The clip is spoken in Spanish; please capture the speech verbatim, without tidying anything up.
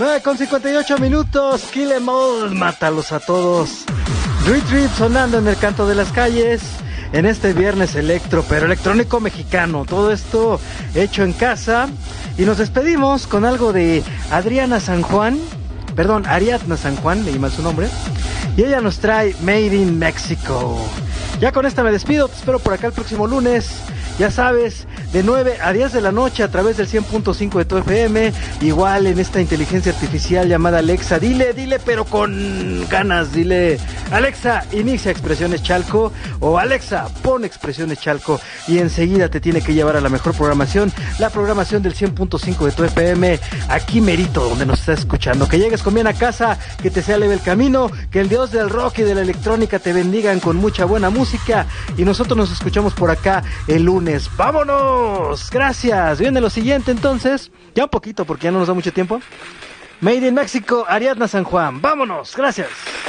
nueve con cincuenta y ocho minutos, Kill 'Em All, mátalos a todos. Dream Trip sonando en el canto de las calles, en este viernes electro, pero electrónico mexicano. Todo esto hecho en casa. Y nos despedimos con algo de Adriana San Juan, perdón, Ariadna San Juan, leí mal su nombre. Y ella nos trae Made in Mexico. Ya con esta me despido, te espero por acá el próximo lunes. Ya sabes, de nueve a diez de la noche a través del cien punto cinco de tu F M, igual en esta inteligencia artificial llamada Alexa. Dile, dile, pero con ganas, dile, Alexa, inicia Expresiones Chalco, o Alexa, pon Expresiones Chalco, y enseguida te tiene que llevar a la mejor programación, la programación del cien punto cinco de tu F M, aquí merito, donde nos estás escuchando. Que llegues con bien a casa, que te sea leve el camino, que el Dios del rock y de la electrónica te bendigan con mucha buena música, y nosotros nos escuchamos por acá el lunes. ¡Vámonos! Gracias. Viene lo siguiente entonces. Ya un poquito porque ya no nos da mucho tiempo. Made in Mexico, Ariadna San Juan. ¡Vámonos! Gracias.